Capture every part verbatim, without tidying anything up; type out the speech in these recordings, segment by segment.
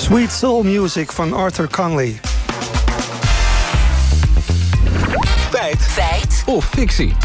Sweet Soul Music van Arthur Conley. Feit. Feit. Of fictie.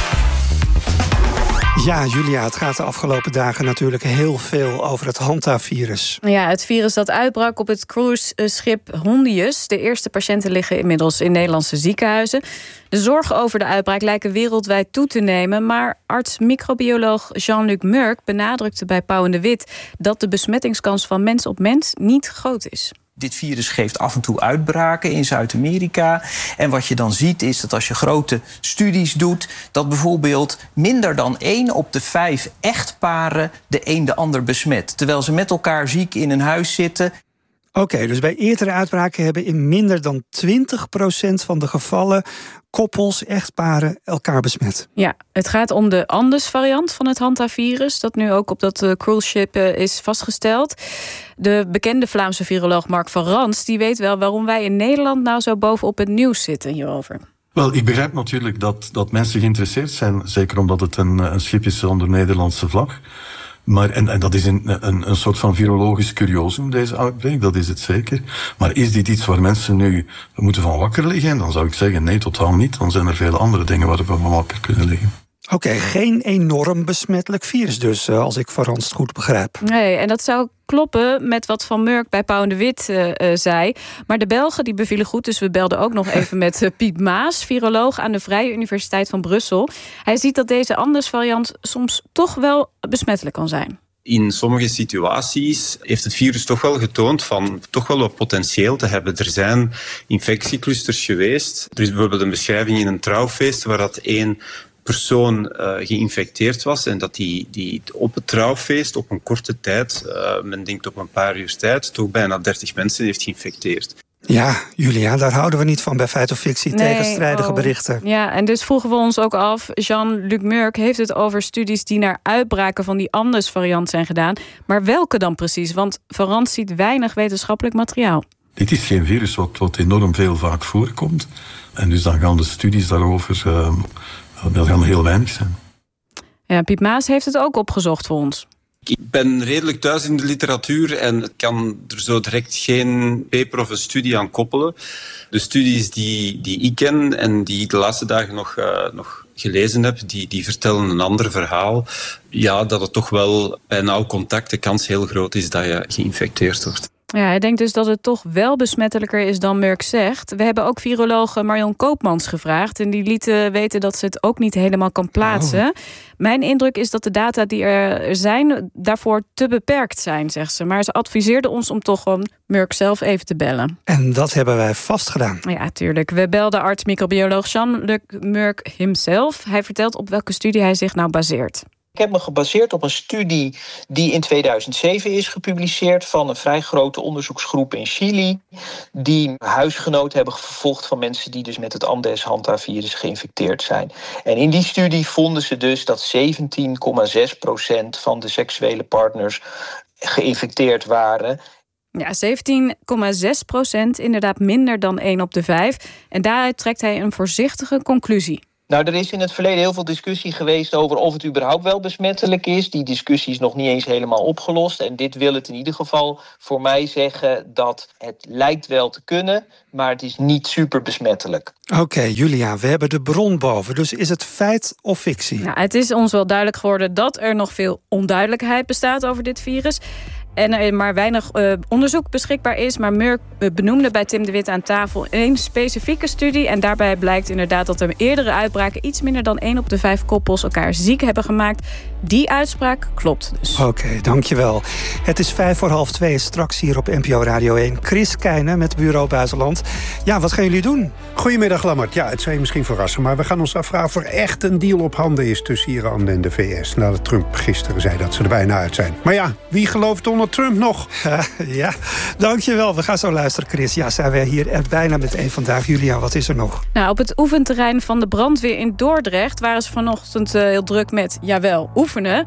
Ja, Julia, het gaat de afgelopen dagen natuurlijk heel veel over het Hanta-virus. Ja, het virus dat uitbrak op het cruiseschip Hondius. De eerste patiënten liggen inmiddels in Nederlandse ziekenhuizen. De zorgen over de uitbraak lijken wereldwijd toe te nemen, maar arts-microbioloog Jean-Luc Murk benadrukte bij Pauw en de Wit dat de besmettingskans van mens op mens niet groot is. Dit virus geeft af en toe uitbraken in Zuid-Amerika. En wat je dan ziet is dat als je grote studies doet, dat bijvoorbeeld minder dan één op de vijf echtparen de een de ander besmet. Terwijl ze met elkaar ziek in een huis zitten. Oké, okay, dus bij eerdere uitbraken hebben in minder dan twintig procent van de gevallen koppels, echtparen elkaar besmet. Ja, het gaat om de Andes-variant van het Hanta-virus, dat nu ook op dat uh, cruiseschip uh, is vastgesteld. De bekende Vlaamse viroloog Mark van Rans, die weet wel waarom wij in Nederland nou zo bovenop het nieuws zitten hierover. Wel, ik begrijp natuurlijk dat, dat mensen geïnteresseerd zijn, zeker omdat het een, een schip is onder Nederlandse vlag. Maar, en, en dat is een, een, een soort van virologisch curiosum, deze outbreak, dat is het zeker. Maar is dit iets waar mensen nu moeten van wakker liggen? En dan zou ik zeggen, nee, totaal niet. Dan zijn er vele andere dingen waar we van wakker kunnen liggen. Oké, okay, geen enorm besmettelijk virus dus, als ik Van Rans goed begrijp. Nee, en dat zou kloppen met wat Van Murk bij Pauw en de Wit uh, uh, zei. Maar de Belgen die bevielen goed, dus we belden ook nog even met uh, Piet Maas, viroloog aan de Vrije Universiteit van Brussel. Hij ziet dat deze Anders-variant soms toch wel besmettelijk kan zijn. In sommige situaties heeft het virus toch wel getoond van toch wel wat potentieel te hebben. Er zijn infectieclusters geweest. Er is bijvoorbeeld een beschrijving in een trouwfeest waar dat één persoon uh, geïnfecteerd was en dat die, die op het trouwfeest op een korte tijd, uh, men denkt op een paar uur tijd, toch bijna dertig mensen heeft geïnfecteerd. Ja, Julia, daar houden we niet van bij Feit of Fictie, nee, tegenstrijdige oh. berichten. Ja, en dus vroegen we ons ook af, Jean-Luc Murk heeft het over studies die naar uitbraken van die Anders-variant zijn gedaan. Maar welke dan precies? Want Van Rans ziet weinig wetenschappelijk materiaal. Dit is geen virus wat, wat enorm veel vaak voorkomt. En dus dan gaan de studies daarover, uh, dat gaan er heel weinig zijn. Ja, Piet Maas heeft het ook opgezocht voor ons. Ik ben redelijk thuis in de literatuur en ik kan er zo direct geen paper of een studie aan koppelen. De studies die, die ik ken en die ik de laatste dagen nog, uh, nog gelezen heb, die, die vertellen een ander verhaal. Ja, dat het toch wel bij nauw contact de kans heel groot is dat je geïnfecteerd wordt. Ja, hij denkt dus dat het toch wel besmettelijker is dan Murk zegt. We hebben ook viroloog Marion Koopmans gevraagd en die liet weten dat ze het ook niet helemaal kan plaatsen. Oh. Mijn indruk is dat de data die er zijn daarvoor te beperkt zijn, zegt ze. Maar ze adviseerde ons om toch gewoon Murk zelf even te bellen. En dat hebben wij vastgedaan. Ja, tuurlijk. We belden arts-microbioloog Jean-Luc Murk himself. Hij vertelt op welke studie hij zich nou baseert. Ik heb me gebaseerd op een studie die in tweeduizend zeven is gepubliceerd van een vrij grote onderzoeksgroep in Chili, die huisgenoten hebben vervolgd van mensen die dus met het Andes-Hanta-virus geïnfecteerd zijn. En in die studie vonden ze dus dat zeventien komma zes procent van de seksuele partners geïnfecteerd waren. Ja, zeventien komma zes procent, inderdaad minder dan één op de vijf. En daaruit trekt hij een voorzichtige conclusie. Nou, er is in het verleden heel veel discussie geweest over of het überhaupt wel besmettelijk is. Die discussie is nog niet eens helemaal opgelost. En dit wil het in ieder geval voor mij zeggen dat het lijkt wel te kunnen, maar het is niet super besmettelijk. Oké, okay, Julia, we hebben de bron boven. Dus is het feit of fictie? Nou, het is ons wel duidelijk geworden dat er nog veel onduidelijkheid bestaat over dit virus. En er maar weinig uh, onderzoek beschikbaar is. Maar Murk benoemde bij Tim de Wit aan tafel één specifieke studie. En daarbij blijkt inderdaad dat er eerdere uitbraken iets minder dan één op de vijf koppels elkaar ziek hebben gemaakt. Die uitspraak klopt dus. Oké, okay, dankjewel. Het is vijf voor half twee, straks hier op N P O Radio één. Chris Keijnen met Bureau Buitenland. Ja, wat gaan jullie doen? Goedemiddag, Lammert. Ja, het zou je misschien verrassen, maar we gaan ons afvragen of er echt een deal op handen is tussen Iran en de V S. Nadat Trump gisteren zei dat ze er bijna uit zijn. Maar ja, wie gelooft Donald Trump nog? Ja, dankjewel. We gaan zo luisteren, Chris. Ja, zijn we hier er bijna met één vandaag. Julia, wat is er nog? Nou, op het oefenterrein van de brandweer in Dordrecht waren ze vanochtend uh, heel druk met, jawel, oefenen.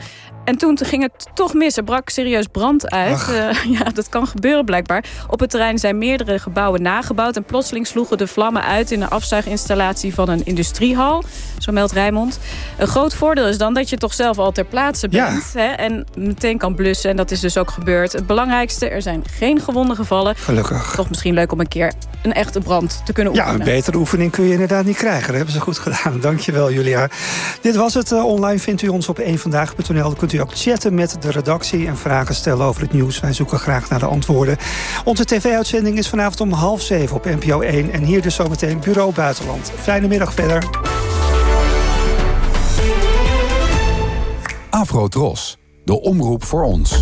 En toen ging het toch mis. Er brak serieus brand uit. Uh, ja, dat kan gebeuren blijkbaar. Op het terrein zijn meerdere gebouwen nagebouwd. En plotseling sloegen de vlammen uit in de afzuiginstallatie van een industriehal. Zo meldt Rijnmond. Een groot voordeel is dan dat je toch zelf al ter plaatse bent. Ja. Hè, en meteen kan blussen. En dat is dus ook gebeurd. Het belangrijkste, er zijn geen gewonden gevallen. Gelukkig. Toch misschien leuk om een keer een echte brand te kunnen oefenen. Ja, een betere oefening kun je inderdaad niet krijgen. Dat hebben ze goed gedaan. Dankjewel, Julia. Dit was het. Uh, online vindt u ons op één vandaag punt n l. Dan kunt u ook chatten met de redactie en vragen stellen over het nieuws. Wij zoeken graag naar de antwoorden. Onze tv-uitzending is vanavond om half zeven op N P O één. En hier dus zometeen Bureau Buitenland. Fijne middag verder. Afro-Tros, de omroep voor ons.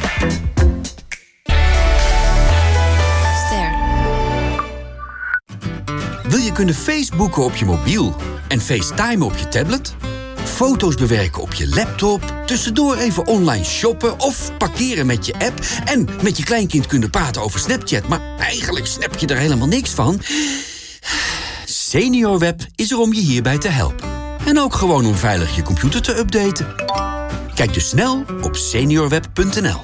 Wil je kunnen Facebooken op je mobiel en FaceTime op je tablet? Foto's bewerken op je laptop, tussendoor even online shoppen of parkeren met je app en met je kleinkind kunnen praten over Snapchat, maar eigenlijk snap je er helemaal niks van? SeniorWeb is er om je hierbij te helpen. En ook gewoon om veilig je computer te updaten. Kijk dus snel op seniorweb punt n l.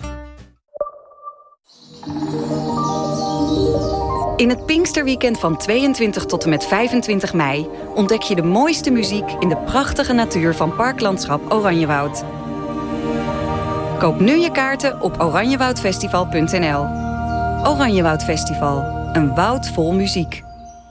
In het Pinksterweekend van tweeëntwintig tot en met vijfentwintig mei... ontdek je de mooiste muziek in de prachtige natuur van Parklandschap Oranjewoud. Koop nu je kaarten op oranjewoudfestival punt n l. Oranjewoud Festival, een woud vol muziek.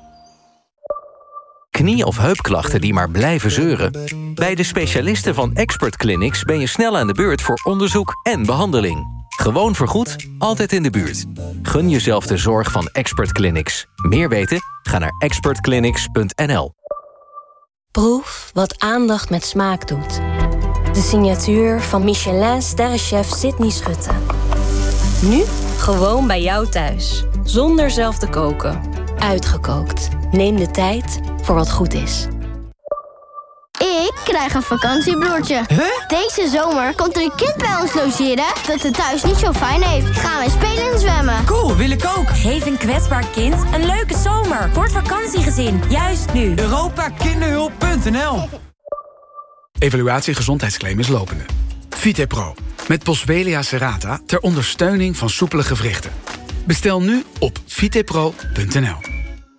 Knie- of heupklachten die maar blijven zeuren? Bij de specialisten van Expert Clinics ben je snel aan de beurt voor onderzoek en behandeling. Gewoon vergoed, altijd in de buurt. Gun jezelf de zorg van Expert Clinics. Meer weten? Ga naar expert clinics punt n l. Proef wat aandacht met smaak doet. De signatuur van Michelin-sterrenchef Sydney Schutte. Nu gewoon bij jou thuis. Zonder zelf te koken. Uitgekookt. Neem de tijd voor wat goed is. Ik krijg een vakantiebroertje. Huh? Deze zomer komt er een kind bij ons logeren dat het thuis niet zo fijn heeft. Gaan we spelen en zwemmen. Cool, wil ik ook. Geef een kwetsbaar kind een leuke zomer. Voor het vakantiegezin, juist nu. Europa Kinderhulp punt n l. Evaluatie gezondheidsclaim is lopende. Vitepro, met Boswellia serrata ter ondersteuning van soepele gewrichten. Bestel nu op vitepro punt n l.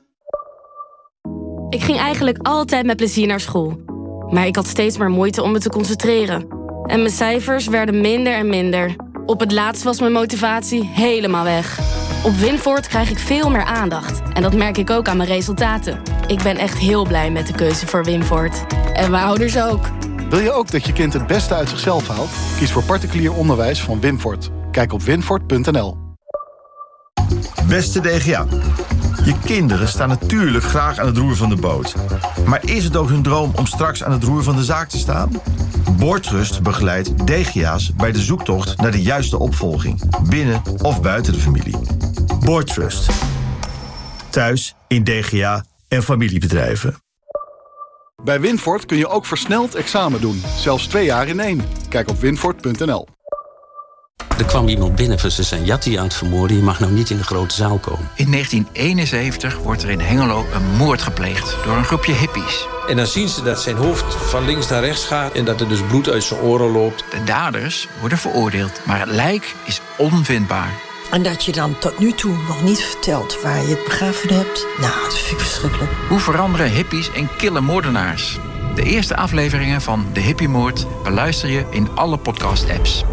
Ik ging eigenlijk altijd met plezier naar school. Maar ik had steeds maar moeite om me te concentreren. En mijn cijfers werden minder en minder. Op het laatst was mijn motivatie helemaal weg. Op Winvoort krijg ik veel meer aandacht. En dat merk ik ook aan mijn resultaten. Ik ben echt heel blij met de keuze voor Winvoort. En mijn ouders ook. Wil je ook dat je kind het beste uit zichzelf haalt? Kies voor particulier onderwijs van Winvoort. Kijk op winvoort punt n l. Beste D G A. Je kinderen staan natuurlijk graag aan het roer van de boot. Maar is het ook hun droom om straks aan het roer van de zaak te staan? Boordtrust begeleidt D G A's bij de zoektocht naar de juiste opvolging. Binnen of buiten de familie. Boordtrust. Thuis, in D G A en familiebedrijven. Bij Winvoort kun je ook versneld examen doen. Zelfs twee jaar in één. Kijk op winvoort punt n l. Er kwam iemand binnen van ze zijn Jatti aan het vermoorden. Je mag nou niet in de grote zaal komen. In negentien eenenzeventig wordt er in Hengelo een moord gepleegd door een groepje hippies. En dan zien ze dat zijn hoofd van links naar rechts gaat en dat er dus bloed uit zijn oren loopt. De daders worden veroordeeld, maar het lijk is onvindbaar. En dat je dan tot nu toe nog niet vertelt waar je het begraven hebt. Nou, dat vind ik verschrikkelijk. Hoe veranderen hippies in kille moordenaars? De eerste afleveringen van De Hippiemoord beluister je in alle podcast-apps.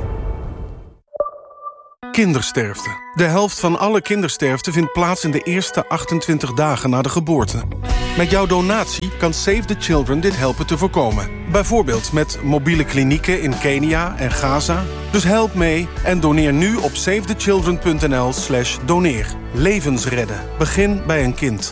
Kindersterfte. De helft van alle kindersterfte vindt plaats in de eerste achtentwintig dagen na de geboorte. Met jouw donatie kan Save the Children dit helpen te voorkomen. Bijvoorbeeld met mobiele klinieken in Kenia en Gaza. Dus help mee en doneer nu op save the children punt n l slash doneer. Levens redden. Begin bij een kind.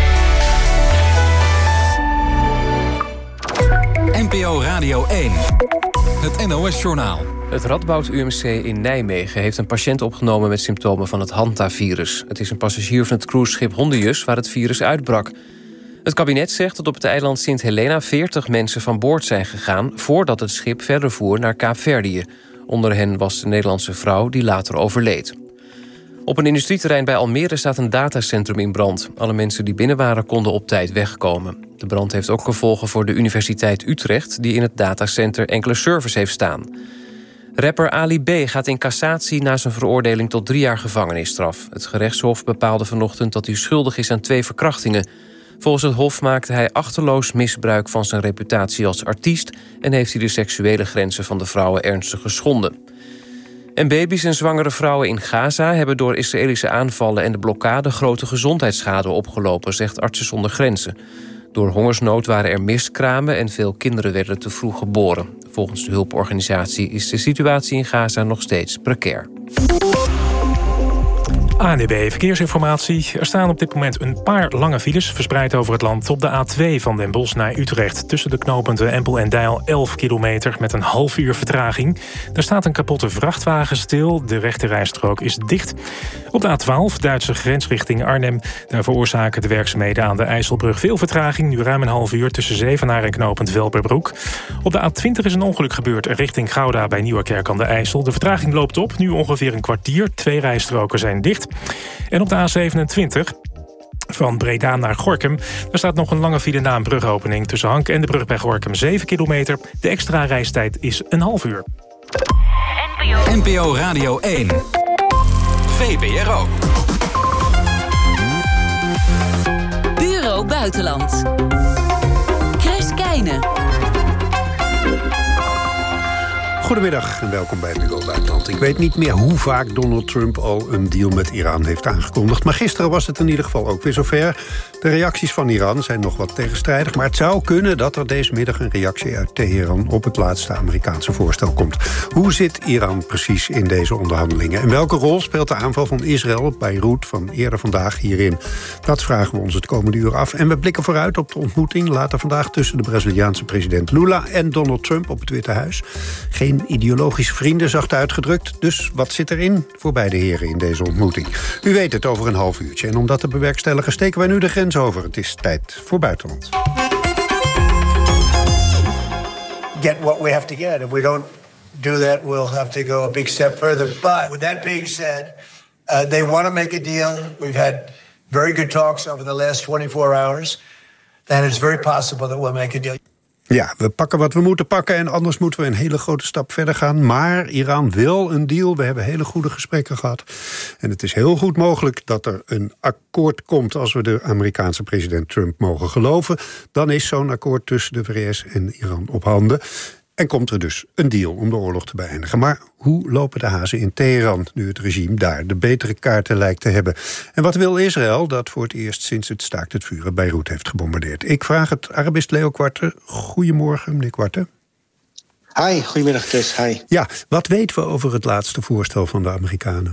N P O Radio één. Het N O S-journaal. Het Radboud U M C in Nijmegen heeft een patiënt opgenomen met symptomen van het Hantavirus. Het is een passagier van het cruiseschip Hondius waar het virus uitbrak. Het kabinet zegt dat op het eiland Sint Helena veertig mensen van boord zijn gegaan voordat het schip verder voer naar Kaapverdië. Onder hen was de Nederlandse vrouw die later overleed. Op een industrieterrein bij Almere staat een datacentrum in brand. Alle mensen die binnen waren konden op tijd wegkomen. De brand heeft ook gevolgen voor de Universiteit Utrecht die in het datacenter enkele servers heeft staan. Rapper Ali B. gaat in cassatie na zijn veroordeling tot drie jaar gevangenisstraf. Het gerechtshof bepaalde vanochtend dat hij schuldig is aan twee verkrachtingen. Volgens het hof maakte hij achterloos misbruik van zijn reputatie als artiest en heeft hij de seksuele grenzen van de vrouwen ernstig geschonden. En baby's en zwangere vrouwen in Gaza hebben door Israëlische aanvallen en de blokkade grote gezondheidsschade opgelopen, zegt Artsen zonder Grenzen. Door hongersnood waren er miskramen en veel kinderen werden te vroeg geboren. Volgens de hulporganisatie is de situatie in Gaza nog steeds precair. A N W B Verkeersinformatie. Er staan op dit moment een paar lange files verspreid over het land. Op de A twee van Den Bosch naar Utrecht. Tussen de knooppunten Empel en Deil elf kilometer met een half uur vertraging. Er staat een kapotte vrachtwagen stil. De rechterrijstrook is dicht. Op de A twaalf, Duitse grens richting Arnhem. Daar veroorzaken de werkzaamheden aan de IJsselbrug veel vertraging. Nu ruim een half uur tussen Zevenaar en knooppunt Velperbroek. Op de A twintig is een ongeluk gebeurd richting Gouda bij Nieuwerkerk aan de IJssel. De vertraging loopt op, nu ongeveer een kwartier. Twee rijstroken zijn dicht. En op de A zevenentwintig van Breda naar Gorinchem, daar staat nog een lange file na een brugopening tussen Hank en de brug bij Gorinchem, zeven kilometer. De extra reistijd is een half uur. N P O Radio één. V B R O. Bureau Buitenland. Chris Keijne. Goedemiddag en welkom bij Bureau Buitenland. Ik weet niet meer hoe vaak Donald Trump al een deal met Iran heeft aangekondigd. Maar gisteren was het in ieder geval ook weer zover. De reacties van Iran zijn nog wat tegenstrijdig. Maar het zou kunnen dat er deze middag een reactie uit Teheran op het laatste Amerikaanse voorstel komt. Hoe zit Iran precies in deze onderhandelingen? En welke rol speelt de aanval van Israël op Beirut van eerder vandaag hierin? Dat vragen we ons het komende uur af. En we blikken vooruit op de ontmoeting later vandaag tussen de Braziliaanse president Lula en Donald Trump op het Witte Huis. Geen ideologische vrienden, zacht uitgedrukt. Dus wat zit erin voor beide heren in deze ontmoeting? U weet het over een half uurtje. En om dat te bewerkstelligen steken wij nu de grens over. Het is tijd voor Buitenland. Get what we have to get. If we don't do that, we'll have to go a big step further. But with that being said, uh, they want to make a deal. We've had very good talks over the last twenty-four hours. And it's very possible that we'll make a deal. Ja, we pakken wat we moeten pakken en anders moeten we een hele grote stap verder gaan. Maar Iran wil een deal. We hebben hele goede gesprekken gehad. En het is heel goed mogelijk dat er een akkoord komt als we de Amerikaanse president Trump mogen geloven. Dan is zo'n akkoord tussen de V S en Iran op handen. En komt er dus een deal om de oorlog te beëindigen. Maar hoe lopen de hazen in Teheran, nu het regime daar de betere kaarten lijkt te hebben? En wat wil Israël, dat voor het eerst sinds het staakt het vuren Beirut heeft gebombardeerd? Ik vraag het Arabist Leo Quarte. Goedemorgen, meneer Quarte. Hi, goedemiddag Chris. Hi. Ja, wat weten we over het laatste voorstel van de Amerikanen?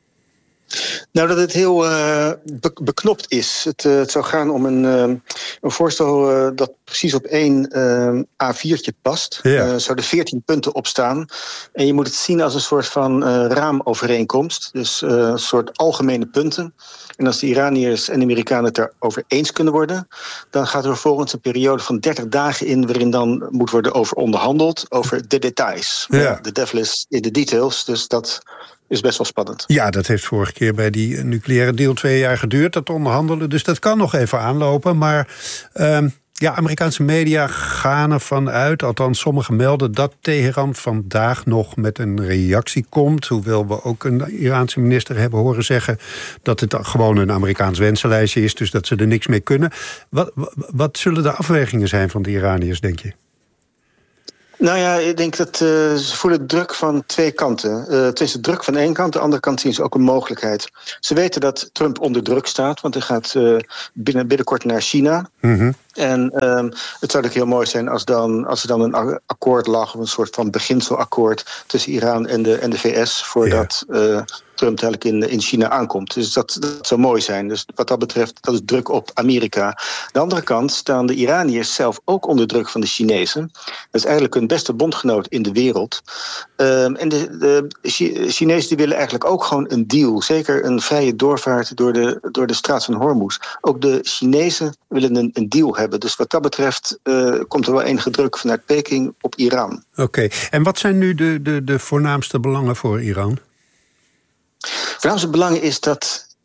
Nou, dat het heel uh, be- beknopt is. Het, uh, het zou gaan om een, uh, een voorstel uh, dat precies op één uh, A viertje past. Er ja. uh, zouden veertien punten op staan. En je moet het zien als een soort van uh, raamovereenkomst. Dus uh, een soort algemene punten. En als de Iraniërs en de Amerikanen het daarover eens kunnen worden, dan gaat er vervolgens een periode van dertig dagen in waarin dan moet worden over onderhandeld, over de details. Ja. De devil is in de details, dus dat is best wel spannend. Ja, dat heeft vorige keer bij die nucleaire deal twee jaar geduurd, dat onderhandelen. Dus dat kan nog even aanlopen. Maar uh, ja, Amerikaanse media gaan ervan uit, althans sommigen melden, dat Teheran vandaag nog met een reactie komt. Hoewel we ook een Iraanse minister hebben horen zeggen dat het gewoon een Amerikaans wensenlijstje is, dus dat ze er niks mee kunnen. Wat, wat zullen de afwegingen zijn van de Iraniërs, denk je? Nou ja, ik denk dat uh, ze voelen druk van twee kanten. Uh, het is de druk van één kant, de andere kant zien ze ook een mogelijkheid. Ze weten dat Trump onder druk staat, want hij gaat uh, binnen, binnenkort naar China. Mm-hmm. En um, het zou ook heel mooi zijn als, dan, als er dan een akkoord lag, of een soort van beginselakkoord tussen Iran en de, en de V S, voordat ja. uh, Trump eigenlijk in, in China aankomt. Dus dat, dat zou mooi zijn. Dus wat dat betreft, dat is druk op Amerika. Aan de andere kant staan de Iraniërs zelf ook onder druk van de Chinezen. Dat is eigenlijk hun beste bondgenoot in de wereld. Um, en de, de Chinezen die willen eigenlijk ook gewoon een deal. Zeker een vrije doorvaart door de, door de straat van Hormuz. Ook de Chinezen willen een, een deal hebben. Dus wat dat betreft uh, komt er wel enige druk vanuit Peking op Iran. Oké, okay. En wat zijn nu de, de, de voornaamste belangen voor Iran? Voornaamste belangen is dat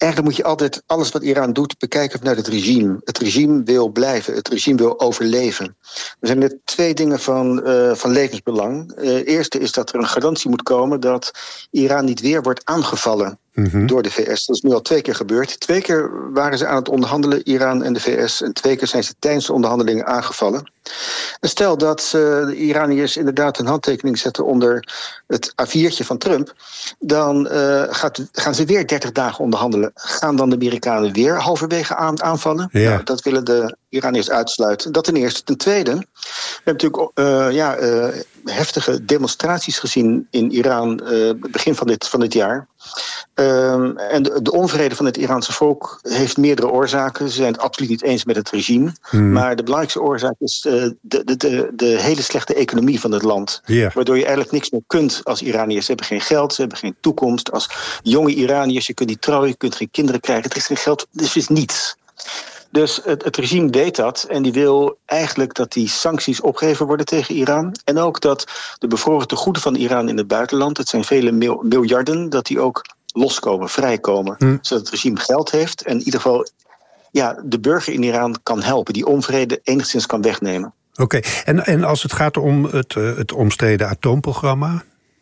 eigenlijk moet je altijd alles wat Iran doet bekijken vanuit het regime. Het regime wil blijven, het regime wil overleven. Er zijn net twee dingen van, uh, van levensbelang. Het uh, eerste is dat er een garantie moet komen dat Iran niet weer wordt aangevallen. Mm-hmm. Door de V S. Dat is nu al twee keer gebeurd. Twee keer waren ze aan het onderhandelen, Iran en de V S. En twee keer zijn ze tijdens de onderhandelingen aangevallen. En stel dat uh, de Iraniërs inderdaad een handtekening zetten onder het A viertje van Trump. Dan uh, gaat, gaan ze weer dertig dagen onderhandelen. Gaan dan de Amerikanen weer halverwege aan, aanvallen? Ja. Nou, dat willen de Iraniërs uitsluiten. Dat ten eerste. Ten tweede, we hebben natuurlijk uh, ja, uh, heftige demonstraties gezien in Iran uh, begin van dit, van dit jaar. Um, en de, de onvrede van het Iraanse volk heeft meerdere oorzaken. Ze zijn het absoluut niet eens met het regime. Hmm. Maar de belangrijkste oorzaak is uh, de, de, de, de hele slechte economie van het land. Yeah. Waardoor je eigenlijk niks meer kunt als Iraniërs. Ze hebben geen geld, ze hebben geen toekomst. Als jonge Iraniërs, je kunt niet trouwen, je kunt geen kinderen krijgen. Er is geen geld, dus is niets. Dus het, het regime deed dat en die wil eigenlijk dat die sancties opgeheven worden tegen Iran. En ook dat de bevroren tegoeden van Iran in het buitenland, het zijn vele mil, miljarden, dat die ook loskomen, vrijkomen. Hmm. Zodat het regime geld heeft en in ieder geval ja, de burger in Iran kan helpen, die onvrede enigszins kan wegnemen. Oké, okay. en, en als het gaat om het, uh, het omstreden atoomprogramma?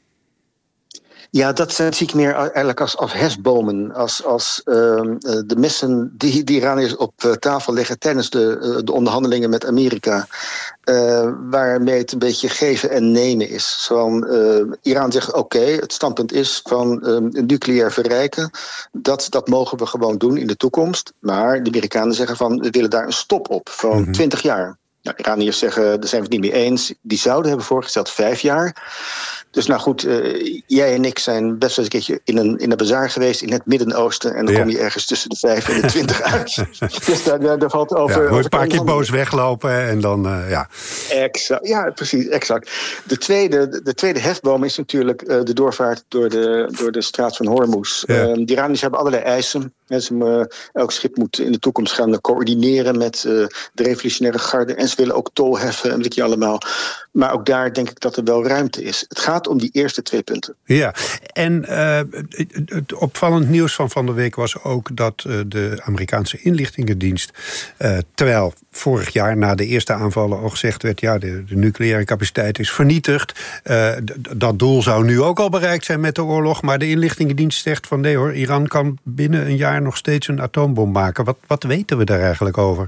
Ja, dat zie ik meer eigenlijk als, als hefbomen. Als, als uh, de messen die, die Iraniërs op uh, tafel leggen tijdens de, uh, de onderhandelingen met Amerika. Uh, waarmee het een beetje geven en nemen is. Van, uh, Iran zegt oké, okay, het standpunt is van uh, nucleair verrijken. Dat, dat mogen we gewoon doen in de toekomst. Maar de Amerikanen zeggen van we willen daar een stop op van mm-hmm. twintig jaar. Nou, Iraniërs zeggen, daar zijn we het niet mee eens. Die zouden hebben voorgesteld vijf jaar. Dus nou goed, uh, jij en ik zijn best wel eens een keertje in een, in een bazaar geweest in het Midden-Oosten. En dan ja. kom je ergens tussen de vijf en de twintig uit. Dus daar, daar, daar valt over... Ja, moet je een paar keer boos weglopen en dan, uh, ja. Exact, ja, precies, exact. De tweede, de, de tweede hefboom is natuurlijk uh, de doorvaart door de, door de straat van Hormuz. Ja. Uh, de Iraniërs hebben allerlei eisen. Ze, uh, elk schip moet in de toekomst gaan coördineren met uh, de revolutionaire garde. En ze willen ook tol heffen en weet ik je allemaal. Maar ook daar denk ik dat er wel ruimte is. Het gaat om die eerste twee punten. Ja, en uh, het opvallend nieuws van van de week was ook dat uh, de Amerikaanse inlichtingendienst, uh, terwijl vorig jaar na de eerste aanvallen al gezegd werd, ja, de, de nucleaire capaciteit is vernietigd. Uh, d- dat doel zou nu ook al bereikt zijn met de oorlog, maar de inlichtingendienst zegt van nee hoor, Iran kan binnen een jaar nog steeds een atoombom maken. Wat, wat weten we daar eigenlijk over?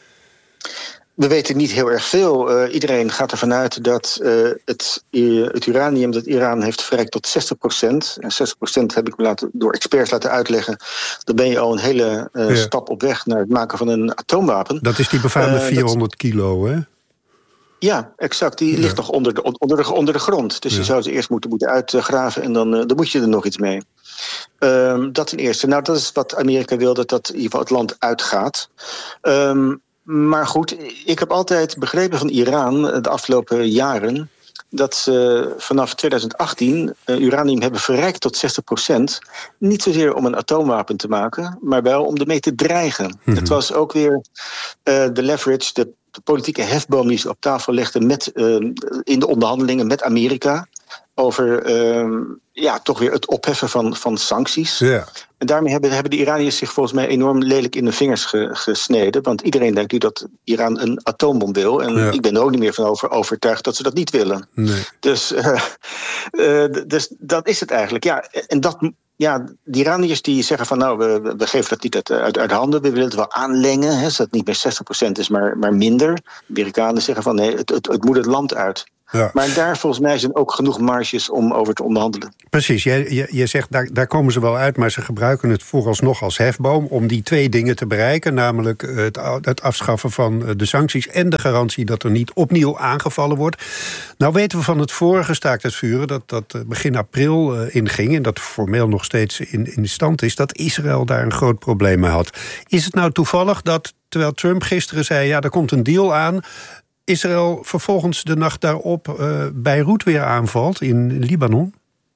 We weten niet heel erg veel. Uh, iedereen gaat ervan uit dat uh, het, uh, het uranium dat Iran heeft verrijkt tot zestig procent. En zestig procent heb ik me laten, door experts laten uitleggen. Dan ben je al een hele uh, ja. stap op weg naar het maken van een atoomwapen. Dat is die befaamde uh, vierhonderd dat... kilo, hè? Ja, exact. Die ja. ligt nog onder de, onder de, onder de grond. Dus ja. je zou ze eerst moeten, moeten uitgraven en dan, uh, dan moet je er nog iets mee. Um, dat ten eerste. Nou, dat is wat Amerika wil, dat dat in ieder geval het land uitgaat. Um, Maar goed, ik heb altijd begrepen van Iran de afgelopen jaren dat ze vanaf twintig achttien uh, uranium hebben verrijkt tot zestig procent. Niet zozeer om een atoomwapen te maken, maar wel om ermee te dreigen. Mm-hmm. Het was ook weer uh, de leverage, de, de politieke hefboom die ze op tafel legden met, uh, in de onderhandelingen met Amerika over uh, ja, toch weer het opheffen van, van sancties. Yeah. En daarmee hebben, hebben de Iraniërs zich volgens mij enorm lelijk in de vingers ge, gesneden. Want iedereen denkt nu dat Iran een atoombom wil. En ja. ik ben er ook niet meer van over, overtuigd dat ze dat niet willen. Nee. Dus, uh, uh, dus dat is het eigenlijk. Ja, en dat, ja, de Iraniërs die zeggen van nou, we, we geven dat niet uit, uit, uit handen. We willen het wel aanlengen, hè, zodat het niet meer zestig procent is, maar, maar minder. De Amerikanen zeggen van nee, het, het, het moet het land uit. Ja. Maar daar volgens mij zijn ook genoeg marges om over te onderhandelen. Precies, je, je, je zegt daar, daar komen ze wel uit, maar ze gebruiken het vooralsnog als hefboom om die twee dingen te bereiken, namelijk het, het afschaffen van de sancties en de garantie dat er niet opnieuw aangevallen wordt. Nou weten we van het vorige staakt het vuren dat dat begin april inging en dat formeel nog steeds in, in stand is, dat Israël daar een groot probleem mee had. Is het nou toevallig dat, terwijl Trump gisteren zei, ja, er komt een deal aan, Israël vervolgens de nacht daarop uh, Beirut weer aanvalt in Libanon?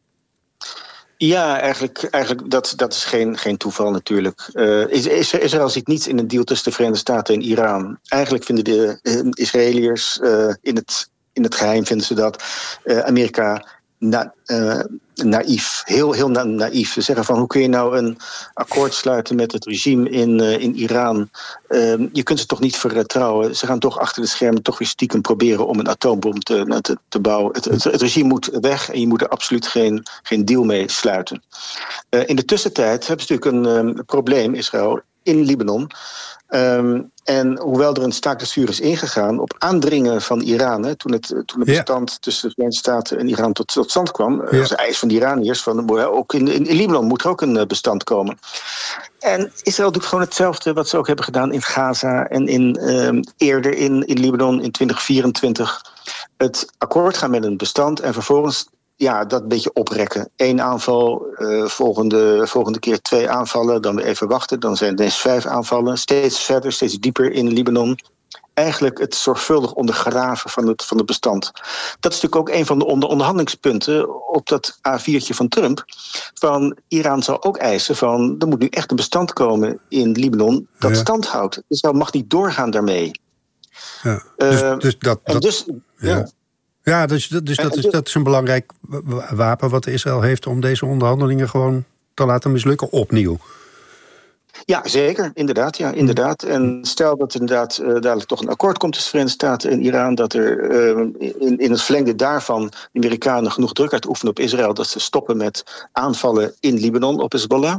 Ja, eigenlijk, eigenlijk dat, dat is geen, geen toeval natuurlijk. Uh, Israël ziet niets in een deal tussen de Verenigde Staten en Iran. Eigenlijk vinden de uh, Israëliërs uh, in, het, in het geheim vinden ze dat uh, Amerika na, uh, naïef. Heel, heel na- naïef. Ze zeggen van, hoe kun je nou een akkoord sluiten met het regime in, uh, in Iran? Uh, je kunt ze toch niet vertrouwen. Ze gaan toch achter de schermen toch weer stiekem proberen om een atoombom te, te, te bouwen. Het, het, het regime moet weg en je moet er absoluut geen, geen deal mee sluiten. Uh, in de tussentijd hebben ze natuurlijk een um, probleem, Israël, in Libanon. Um, en hoewel er een staakt het vuur is ingegaan op aandringen van Iran, hè, toen, het, toen het bestand ja. tussen de Verenigde Staten en Iran tot, tot stand kwam, ja. was de eis van de Iraniërs van ook in, in, in Libanon moet er ook een bestand komen. En Israël doet gewoon hetzelfde wat ze ook hebben gedaan in Gaza en in, um, eerder in, in Libanon in twintig vierentwintig. Het akkoord gaan met een bestand en vervolgens ja, dat een beetje oprekken. Eén aanval, uh, volgende, volgende keer twee aanvallen, dan weer even wachten. Dan zijn het ineens vijf aanvallen. Steeds verder, steeds dieper in Libanon. Eigenlijk het zorgvuldig ondergraven van het, van het bestand. Dat is natuurlijk ook een van de onder- onderhandelingspunten op dat A viertje van Trump. Van Iran zal ook eisen van, er moet nu echt een bestand komen in Libanon dat ja. stand houdt. Israël mag niet doorgaan daarmee. Ja. Dus, uh, dus dat... En dat dus, ja. ja. Ja, dus, dus dat, is, dat is een belangrijk wapen wat Israël heeft om deze onderhandelingen gewoon te laten mislukken opnieuw. Ja, zeker. Inderdaad. Ja, inderdaad. En stel dat inderdaad uh, dadelijk toch een akkoord komt tussen de Verenigde Staten en Iran, dat er uh, in, in het verlengde daarvan de Amerikanen genoeg druk uitoefenen op Israël, dat ze stoppen met aanvallen in Libanon op Hezbollah.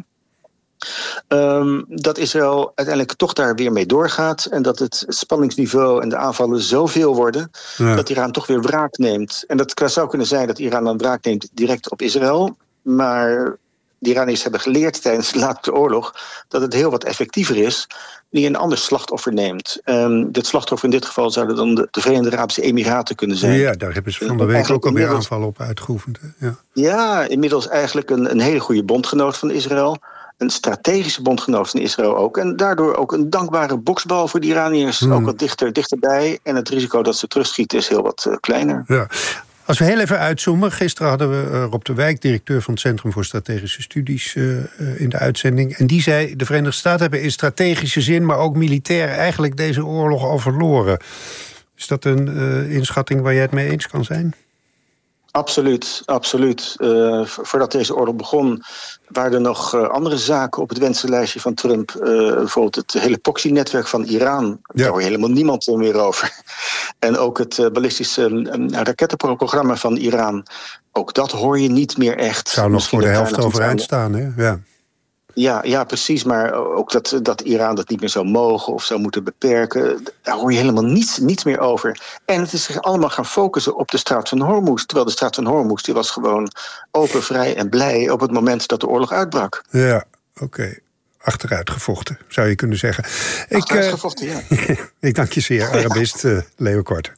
Um, dat Israël uiteindelijk toch daar weer mee doorgaat en dat het spanningsniveau en de aanvallen zoveel worden ja. dat Iran toch weer wraak neemt. En dat zou kunnen zijn dat Iran dan wraak neemt direct op Israël, maar de Iraniërs hebben geleerd tijdens de laatste oorlog dat het heel wat effectiever is die een ander slachtoffer neemt. Um, dit slachtoffer in dit geval zouden dan de, de Verenigde Arabische Emiraten kunnen zijn. Ja, daar hebben ze van de week ook alweer aanvallen op uitgeoefend. Ja, ja inmiddels eigenlijk een, een hele goede bondgenoot van Israël. Een strategische bondgenoot van Israël ook. En daardoor ook een dankbare boksbal voor de Iraniërs. Hmm. Ook wat dichter, dichterbij. En het risico dat ze terugschieten is heel wat uh, kleiner. Ja. Als we heel even uitzoomen. Gisteren hadden we Rob de Wijk, directeur van het Centrum voor Strategische Studies, uh, uh, in de uitzending. En die zei, de Verenigde Staten hebben in strategische zin, maar ook militair, eigenlijk deze oorlog al verloren. Is dat een uh, inschatting waar jij het mee eens kan zijn? Absoluut, absoluut. Uh, voordat deze oorlog begon, waren er nog uh, andere zaken op het wensenlijstje van Trump. Uh, bijvoorbeeld het hele Proxy-netwerk van Iran. Ja. Daar hoor je helemaal niemand meer over. En ook het uh, ballistische uh, rakettenprogramma van Iran. Ook dat hoor je niet meer echt. Zou nog Misschien voor de helft overeind staan, hè? Ja. Ja, ja, precies. Maar ook dat, dat Iran dat niet meer zou mogen of zou moeten beperken, daar hoor je helemaal niets, niets meer over. En het is zich allemaal gaan focussen op de straat van Hormuz. Terwijl de straat van Hormuz die was gewoon open, vrij en blij op het moment dat de oorlog uitbrak. Ja, oké. Okay. Achteruit gevochten, zou je kunnen zeggen. Achteruit gevochten, ja. Ik dank je zeer, Arabist uh, Leo Korte.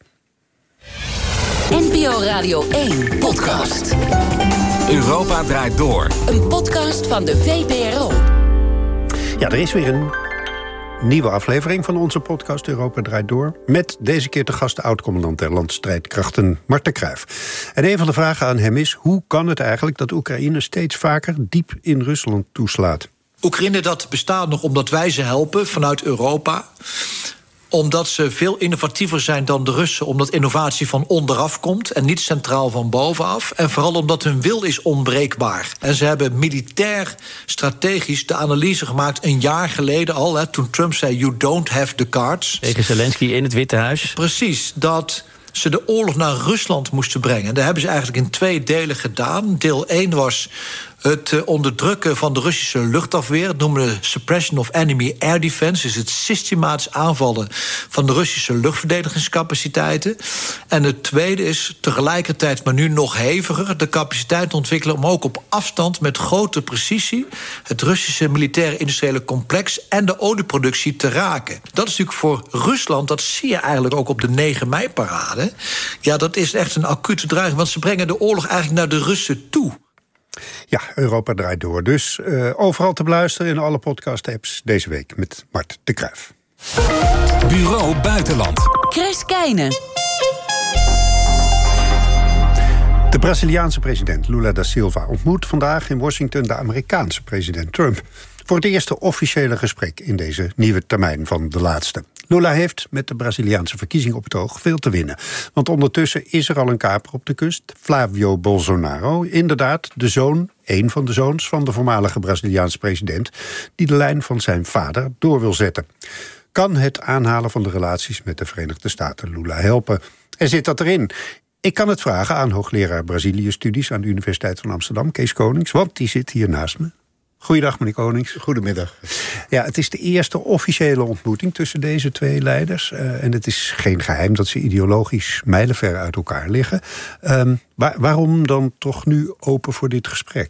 N P O Radio één podcast. Europa draait door. Een podcast van de V P R O. Ja, er is weer een nieuwe aflevering van onze podcast Europa draait door. Met deze keer de gast de oud-commandant der landstrijdkrachten Mart de Kruijf. En een van de vragen aan hem is, hoe kan het eigenlijk dat Oekraïne steeds vaker diep in Rusland toeslaat? Oekraïne dat bestaat nog omdat wij ze helpen vanuit Europa, omdat ze veel innovatiever zijn dan de Russen, omdat innovatie van onderaf komt en niet centraal van bovenaf. En vooral omdat hun wil is onbreekbaar. En ze hebben militair strategisch de analyse gemaakt een jaar geleden al, hè, toen Trump zei, you don't have the cards. Tegen Zelensky in het Witte Huis. Precies, dat ze de oorlog naar Rusland moesten brengen. En dat hebben ze eigenlijk in twee delen gedaan. Deel één was het onderdrukken van de Russische luchtafweer. Dat noemen we suppression of enemy air defense. Dus het systematisch aanvallen van de Russische luchtverdedigingscapaciteiten. En het tweede is tegelijkertijd, maar nu nog heviger, de capaciteit ontwikkelen om ook op afstand met grote precisie het Russische militaire industriële complex en de olieproductie te raken. Dat is natuurlijk voor Rusland, dat zie je eigenlijk ook op de negen mei-parade. Ja, dat is echt een acute dreiging, want ze brengen de oorlog eigenlijk naar de Russen toe. Ja, Europa draait door. Dus uh, overal te beluisteren in alle podcast-apps deze week met Mart de Kruijf. Bureau Buitenland. Chris Keijne. De Braziliaanse president Lula da Silva ontmoet vandaag in Washington de Amerikaanse president Trump. Voor het eerste officiële gesprek in deze nieuwe termijn van de laatste. Lula heeft met de Braziliaanse verkiezing op het oog veel te winnen. Want ondertussen is er al een kaper op de kust, Flávio Bolsonaro. Inderdaad, de zoon, één van de zoons van de voormalige Braziliaanse president, die de lijn van zijn vader door wil zetten. Kan het aanhalen van de relaties met de Verenigde Staten Lula helpen? En zit dat erin? Ik kan het vragen aan hoogleraar Brazilië-studies aan de Universiteit van Amsterdam, Kees Konings, want die zit hier naast me. Goeiedag, meneer Konings. Goedemiddag. Ja, het is de eerste officiële ontmoeting tussen deze twee leiders. Uh, en het is geen geheim dat ze ideologisch mijlenver uit elkaar liggen. Um, waar, waarom dan toch nu open voor dit gesprek?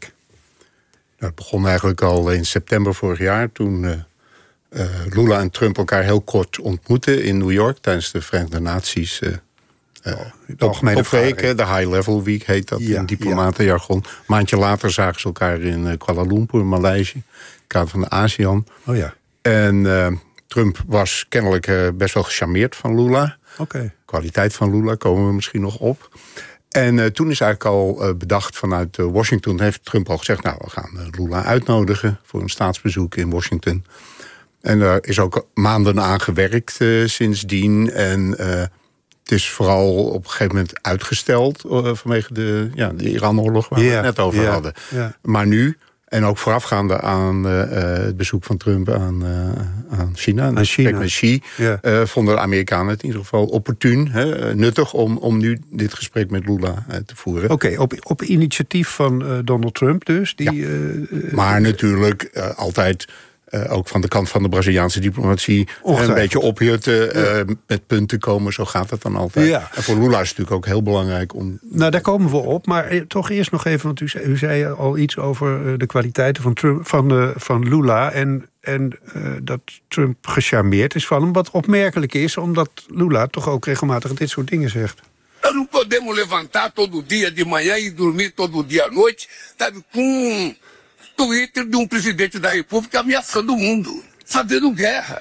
Nou, het begon eigenlijk al in september vorig jaar, toen uh, uh, Lula en Trump elkaar heel kort ontmoetten in New York tijdens de Verenigde Naties. Uh, Uh, top, topweken, de High Level Week heet dat ja, in diplomatenjargon. Een maandje later zagen ze elkaar in uh, Kuala Lumpur, Maleisië. In het kader van de ASEAN. Oh ja. En uh, Trump was kennelijk uh, best wel gecharmeerd van Lula. Okay. Kwaliteit van Lula komen we misschien nog op. En uh, toen is eigenlijk al uh, bedacht vanuit uh, Washington, heeft Trump al gezegd, nou, we gaan uh, Lula uitnodigen voor een staatsbezoek in Washington. En daar is ook maanden aan gewerkt uh, sindsdien. En uh, het is vooral op een gegeven moment uitgesteld uh, vanwege de, ja, de Iran-oorlog waar yeah, we het net over yeah, hadden. Yeah. Maar nu, en ook voorafgaande aan uh, het bezoek van Trump aan, uh, aan China, aan China. met Xi, yeah. uh, vonden de Amerikanen het in ieder geval opportun, hè, nuttig om, om nu dit gesprek met Lula uh, te voeren. Oké, okay, op, op initiatief van uh, Donald Trump dus. Die, ja. uh, maar natuurlijk uh, altijd Uh, ook van de kant van de Braziliaanse diplomatie een beetje opjutten, uh, ja. met punten komen, zo gaat het dan altijd. Ja. En voor Lula is het natuurlijk ook heel belangrijk om... Nou, daar komen we op, maar toch eerst nog even, want u zei, u zei al iets over de kwaliteiten van, Trump, van, uh, van Lula en, en uh, dat Trump gecharmeerd is van hem, wat opmerkelijk is, omdat Lula toch ook regelmatig dit soort dingen zegt. Não podemos levantar todo dia de manhã e dormir todo dia à noite, sabe, com Twitter de um presidente da República ameaçando o mundo, fazendo guerra.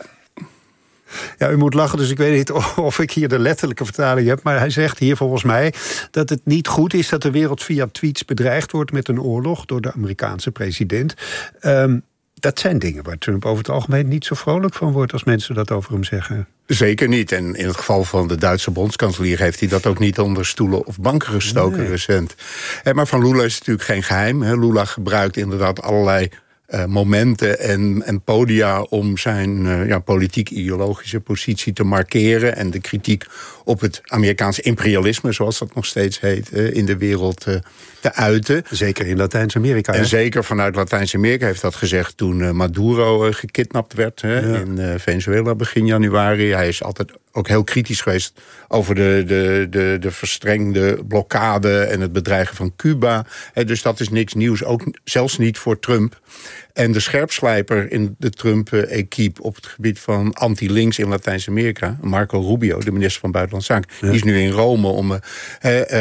Ja, u moet lachen, dus ik weet niet of ik hier de letterlijke vertaling heb, maar hij zegt hier volgens mij dat het niet goed is dat de wereld via tweets bedreigd wordt met een oorlog door de Amerikaanse president. Um, dat zijn dingen waar Trump over het algemeen niet zo vrolijk van wordt als mensen dat over hem zeggen. Zeker niet. En in het geval van de Duitse bondskanselier heeft hij dat ook niet onder stoelen of banken gestoken nee. recent. Maar van Lula is het natuurlijk geen geheim. Lula gebruikt inderdaad allerlei uh, momenten en, en podia om zijn uh, ja, politiek-ideologische positie te markeren en de kritiek op het Amerikaanse imperialisme, zoals dat nog steeds heet, uh, in de wereld uh, te uiten. Zeker in Latijns-Amerika. En hè? zeker vanuit Latijns-Amerika heeft dat gezegd toen uh, Maduro uh, gekidnapt werd hè, ja. in uh, Venezuela begin januari. Hij is altijd ook heel kritisch geweest over de, de, de, de verstrengde blokkade en het bedreigen van Cuba. He, dus dat is niks nieuws, ook zelfs niet voor Trump. En de scherpslijper in de Trump-equipe op het gebied van anti-links in Latijns-Amerika, Marco Rubio, de minister van Buitenlandse Zaken, ja. die is nu in Rome om uh, uh, uh, uh,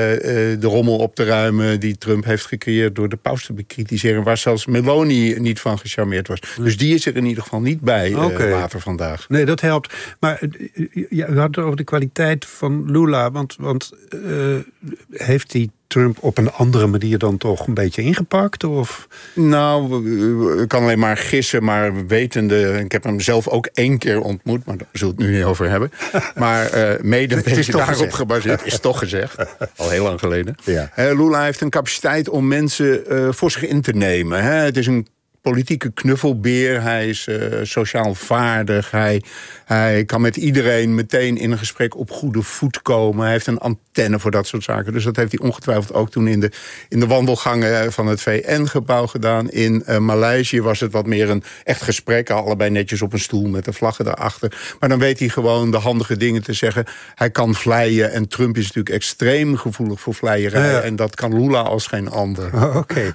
de rommel op te ruimen die Trump heeft gecreëerd door de paus te bekritiseren, waar zelfs Meloni niet van gecharmeerd was. Ja. Dus die is er in ieder geval niet bij uh, okay. later vandaag. Nee, dat helpt. Maar ja, u had het over de kwaliteit van Lula, want, want uh, heeft hij Trump op een andere manier dan toch een beetje ingepakt? Of? Nou, ik kan alleen maar gissen, maar wetende, ik heb hem zelf ook één keer ontmoet, maar daar zullen we het nu niet over hebben. Maar uh, mede een beetje daarop gezegd. gebaseerd, is toch gezegd. Al heel lang geleden. Ja. Uh, Lula heeft een capaciteit om mensen uh, voor zich in te nemen. Hè. Het is een politieke knuffelbeer, hij is uh, sociaal vaardig, hij, hij kan met iedereen meteen in een gesprek op goede voet komen, hij heeft een antenne voor dat soort zaken. Dus dat heeft hij ongetwijfeld ook toen in de, in de wandelgangen van het V N-gebouw gedaan. In uh, Maleisië was het wat meer een echt gesprek, allebei netjes op een stoel met de vlaggen daarachter. Maar dan weet hij gewoon de handige dingen te zeggen. Hij kan vleien en Trump is natuurlijk extreem gevoelig voor vleierij. Ja. En dat kan Lula als geen ander. Oh, Oké. Okay.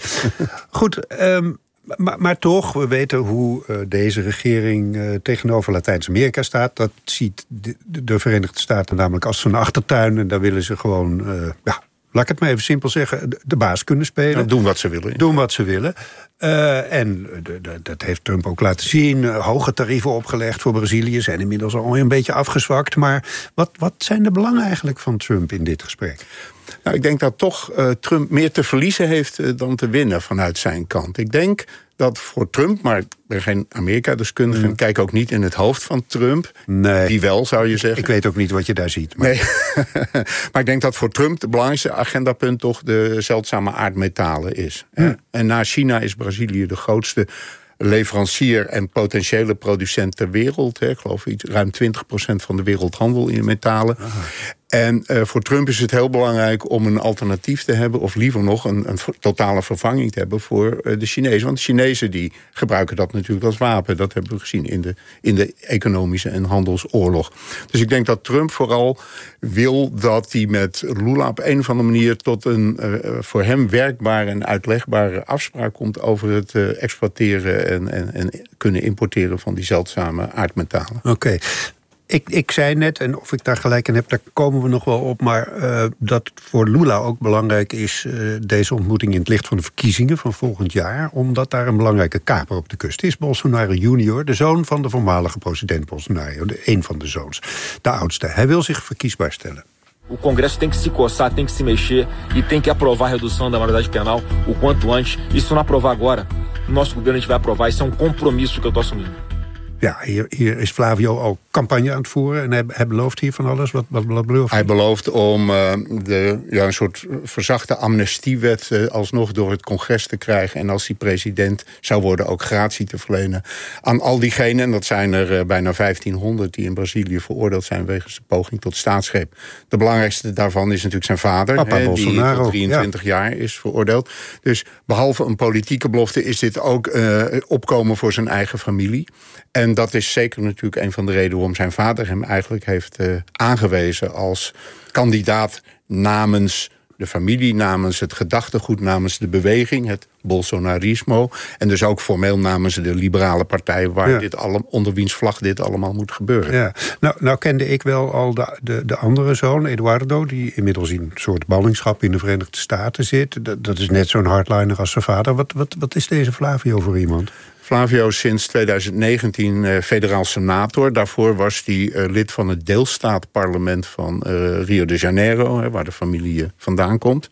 Goed, um... Maar, maar toch, we weten hoe uh, deze regering uh, tegenover Latijns-Amerika staat. Dat ziet de, de Verenigde Staten namelijk als zo'n achtertuin. En daar willen ze gewoon, uh, ja, laat ik het maar even simpel zeggen, de, de baas kunnen spelen. Ja, doen wat ze willen. Doen wat ze willen. Uh, en d- d- dat heeft Trump ook laten zien. Uh, hoge tarieven opgelegd voor Brazilië. Zijn inmiddels al een beetje afgezwakt. Maar wat, wat zijn de belangen eigenlijk van Trump in dit gesprek? Nou, ik denk dat toch uh, Trump meer te verliezen heeft uh, dan te winnen vanuit zijn kant. Ik denk dat voor Trump, maar ik ben geen Amerika-deskundige... Mm. en kijk ook niet in het hoofd van Trump. Nee. Die wel, zou je zeggen. Ik weet ook niet wat je daar ziet. Maar... Nee. Maar ik denk dat voor Trump het belangrijkste agendapunt... toch de zeldzame aardmetalen is. Mm. En na China is Brazilië de grootste leverancier en potentiële producent ter wereld. Hè. Ik geloof iets, ruim twintig procent van de wereldhandel in metalen. Aha. En uh, voor Trump is het heel belangrijk om een alternatief te hebben... of liever nog een, een totale vervanging te hebben voor uh, de Chinezen. Want de Chinezen die gebruiken dat natuurlijk als wapen. Dat hebben we gezien in de, in de economische en handelsoorlog. Dus ik denk dat Trump vooral wil dat hij met Lula op een of andere manier... tot een uh, voor hem werkbare en uitlegbare afspraak komt... over het uh, exploiteren en, en, en kunnen importeren van die zeldzame aardmetalen. Oké. Okay. Ik, ik zei net, en of ik daar gelijk in heb, daar komen we nog wel op... maar uh, dat voor Lula ook belangrijk is... Uh, deze ontmoeting in het licht van de verkiezingen van volgend jaar... omdat daar een belangrijke kaper op de kust is. Bolsonaro junior, de zoon van de voormalige president Bolsonaro. De, een van de zoons, de oudste. Hij wil zich verkiesbaar stellen. O Congresso tem que se coçar, tem que se mexer e tem que aprovar a redução da maioridade penal o quanto antes. E se não aprovar agora, o nosso governo a gente vai aprovar. Isso é um compromisso que eu tô assumindo. Ja, hier, hier is Flavio al campagne aan het voeren. En hij, hij belooft hier van alles. Wat, wat, wat belooft hij? Hij belooft om uh, de, ja, een soort verzachte amnestiewet... Uh, alsnog door het congres te krijgen. En als hij president zou worden ook gratie te verlenen... aan al diegenen, en dat zijn er uh, bijna vijftienhonderd... die in Brazilië veroordeeld zijn wegens de poging tot staatsgreep. De belangrijkste daarvan is natuurlijk zijn vader... Papa hè, Bolsonaro, die tot drieëntwintig ja. jaar is veroordeeld. Dus behalve een politieke belofte... is dit ook uh, opkomen voor zijn eigen familie... En dat is zeker natuurlijk een van de redenen... waarom zijn vader hem eigenlijk heeft uh, aangewezen... als kandidaat namens de familie... namens het gedachtegoed, namens de beweging... het Bolsonarismo. En dus ook formeel namens de liberale partij... waar ja. dit alle, onder wiens vlag dit allemaal moet gebeuren. Ja. Nou, nou kende ik wel al de, de, de andere zoon, Eduardo... die inmiddels in een soort ballingschap in de Verenigde Staten zit. Dat, dat is net zo'n hardliner als zijn vader. Wat, wat, wat is deze Flavio voor iemand? Flavio is sinds twintig negentien uh, federaal senator. Daarvoor was hij uh, lid van het deelstaatparlement van uh, Rio de Janeiro... Hè, waar de familie uh, vandaan komt.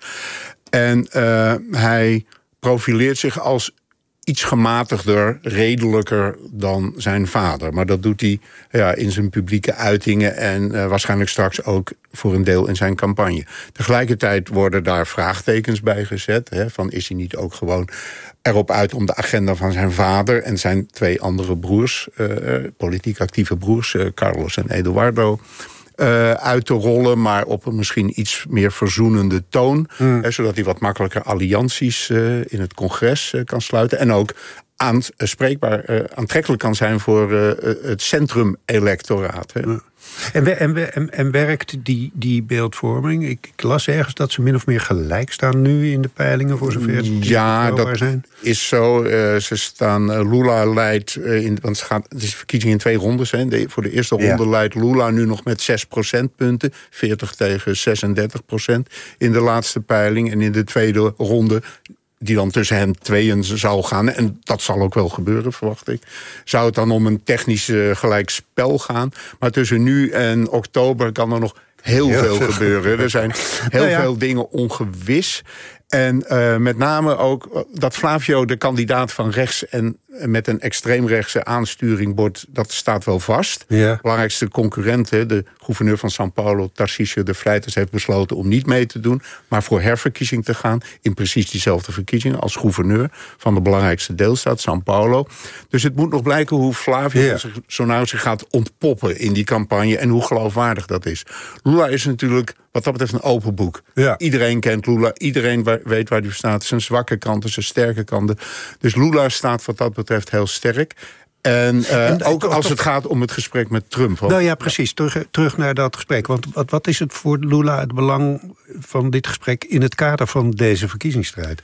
En uh, hij profileert zich als iets gematigder, redelijker dan zijn vader. Maar dat doet hij ja, in zijn publieke uitingen... en uh, waarschijnlijk straks ook voor een deel in zijn campagne. Tegelijkertijd worden daar vraagtekens bij gezet. Hè, van is hij niet ook gewoon erop uit om de agenda van zijn vader... en zijn twee andere broers, uh, politiek actieve broers... Uh, Carlos en Eduardo... Uh, uit te rollen, maar op een misschien iets meer verzoenende toon. Mm. Hè, zodat hij wat makkelijker allianties uh, in het congres uh, kan sluiten. En ook aan, uh, spreekbaar uh, aantrekkelijk kan zijn voor uh, het centrum-electoraat. Hè. Mm. En, en, en, en werkt die, die beeldvorming? Ik, ik las ergens dat ze min of meer gelijk staan nu in de peilingen... voor zover het ja, dat zijn. is zo. Uh, ze staan, uh, Lula leidt, uh, in, want het, gaat, het is verkiezing in twee rondes. Hè. De, voor de eerste ronde ja. leidt Lula nu nog met zes procentpunten. veertig tegen zesendertig procent in de laatste peiling. En in de tweede ronde... die dan tussen hen tweeën zou gaan. En dat zal ook wel gebeuren, verwacht ik. Zou het dan om een technisch uh, gelijkspel gaan. Maar tussen nu en oktober kan er nog heel, heel veel, veel gebeuren. Er zijn heel nou ja. veel dingen ongewis. En uh, met name ook dat Flavio de kandidaat van rechts... en met een extreemrechtse aansturing wordt, dat staat wel vast. Ja. De belangrijkste concurrent, de gouverneur van São Paulo... Tarcísio de Freitas, heeft besloten om niet mee te doen... maar voor herverkiezing te gaan... in precies diezelfde verkiezingen als gouverneur... van de belangrijkste deelstaat, São Paulo. Dus het moet nog blijken hoe Flavio ja. zich, zo nou zich gaat ontpoppen... in die campagne en hoe geloofwaardig dat is. Lula is natuurlijk wat dat betreft een open boek. Ja. Iedereen kent Lula, iedereen weet waar hij staat. Zijn zwakke kanten, zijn sterke kanten. Dus Lula staat wat dat betreft heel sterk. En, uh, en ook als het gaat om het gesprek met Trump. Nou ja, precies. Terug, terug naar dat gesprek. Want wat, wat is het voor Lula het belang van dit gesprek... in het kader van deze verkiezingsstrijd?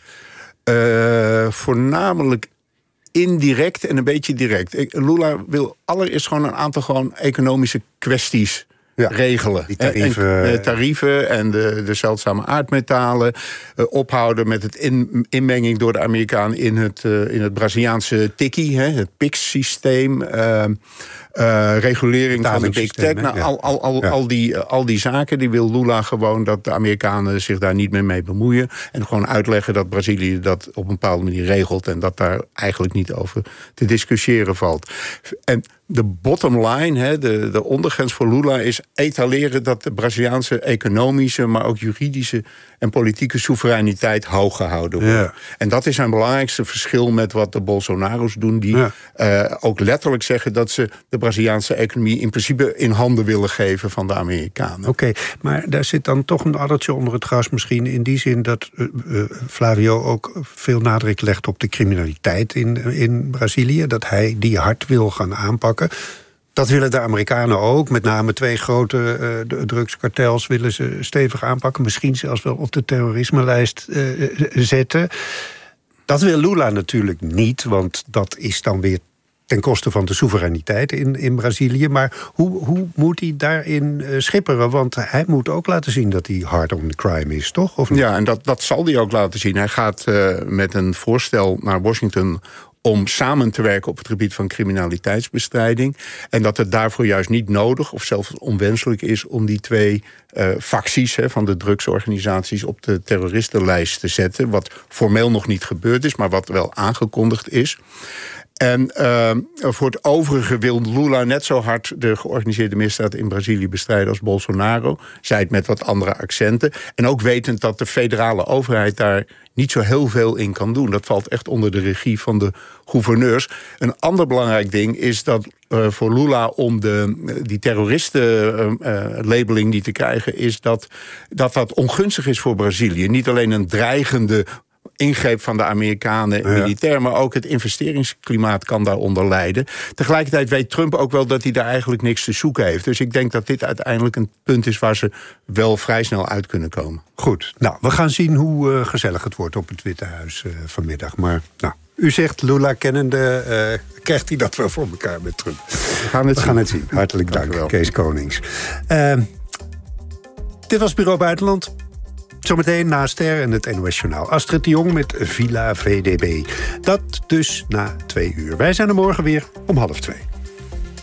Uh, voornamelijk indirect en een beetje direct. Ik, Lula wil allereerst gewoon een aantal gewoon economische kwesties... ja. regelen. Die tarieven, en, en, tarieven en de, de zeldzame aardmetalen. Uh, ophouden met het in, inmenging door de Amerikanen in het, uh, in het Braziliaanse tikkie, hè, het P I X-systeem. Uh, Uh, regulering van de big tech. Nou, ja. al, al, al, ja. al, die, al die zaken, die wil Lula gewoon dat de Amerikanen zich daar niet meer mee bemoeien. En gewoon uitleggen dat Brazilië dat op een bepaalde manier regelt. En dat daar eigenlijk niet over te discussiëren valt. En de bottom line, hè, de, de ondergrens voor Lula is etaleren dat de Braziliaanse economische, maar ook juridische en politieke soevereiniteit hoog gehouden wordt. Ja. En dat is zijn belangrijkste verschil met wat de Bolsonaro's doen, die ja. uh, ook letterlijk zeggen dat ze de Braziliaanse economie in principe in handen willen geven van de Amerikanen. Oké, okay, maar daar zit dan toch een addertje onder het gras misschien in die zin dat uh, uh, Flavio ook veel nadruk legt op de criminaliteit in, in Brazilië, dat hij die hard wil gaan aanpakken. Dat willen de Amerikanen ook. Met name twee grote uh, drugskartels willen ze stevig aanpakken. Misschien zelfs wel op de terrorismelijst uh, zetten. Dat wil Lula natuurlijk niet, want dat is dan weer ten koste van de soevereiniteit in, in Brazilië. Maar hoe, hoe moet hij daarin uh, schipperen? Want hij moet ook laten zien dat hij hard on crime is, toch? Of niet? Ja, en dat, dat zal hij ook laten zien. Hij gaat uh, met een voorstel naar Washington om samen te werken op het gebied van criminaliteitsbestrijding. En dat het daarvoor juist niet nodig of zelfs onwenselijk is om die twee uh, facties he, van de drugsorganisaties op de terroristenlijst te zetten. Wat formeel nog niet gebeurd is, maar wat wel aangekondigd is. En uh, voor het overige wil Lula net zo hard de georganiseerde misdaad in Brazilië bestrijden als Bolsonaro. Zij het met wat andere accenten. En ook wetend dat de federale overheid daar niet zo heel veel in kan doen. Dat valt echt onder de regie van de gouverneurs. Een ander belangrijk ding is dat uh, voor Lula om de, die terroristen-labeling uh, niet te krijgen, is dat, dat dat ongunstig is voor Brazilië. Niet alleen een dreigende ingreep van de Amerikanen militair, ja. maar ook het investeringsklimaat kan daaronder lijden. Tegelijkertijd weet Trump ook wel dat hij daar eigenlijk niks te zoeken heeft. Dus ik denk dat dit uiteindelijk een punt is waar ze wel vrij snel uit kunnen komen. Goed, nou, we gaan zien hoe uh, gezellig het wordt op het Witte Huis uh, vanmiddag. Maar nou, u zegt, Lula kennende, uh, krijgt hij dat wel voor elkaar met Trump. We gaan het, we zien. Gaan het zien. Hartelijk dank, dank Kees Konings. Uh, dit was Bureau Buitenland. Zometeen na Ster en het N O S Journaal. Astrid de Jong met Villa V D B. Dat dus na twee uur. Wij zijn er morgen weer om half twee.